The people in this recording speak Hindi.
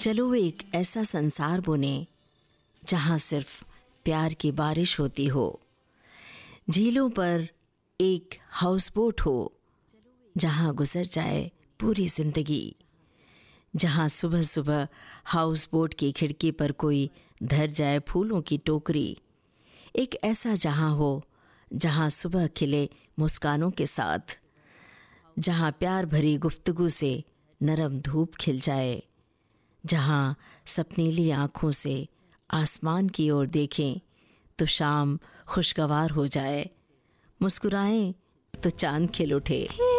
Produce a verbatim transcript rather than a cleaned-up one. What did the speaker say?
चलो एक ऐसा संसार बुने जहाँ सिर्फ प्यार की बारिश होती हो, झीलों पर एक हाउस बोट हो जहाँ गुजर जाए पूरी जिंदगी, जहाँ सुबह सुबह हाउस बोट की खिड़की पर कोई धर जाए फूलों की टोकरी। एक ऐसा जहाँ हो जहाँ सुबह खिले मुस्कानों के साथ, जहाँ प्यार भरी गुफ्तगू से नरम धूप खिल जाए, जहाँ सपनीली आँखों से आसमान की ओर देखें तो शाम खुशगवार हो जाए, मुस्कुराएं तो चांद खिल उठे।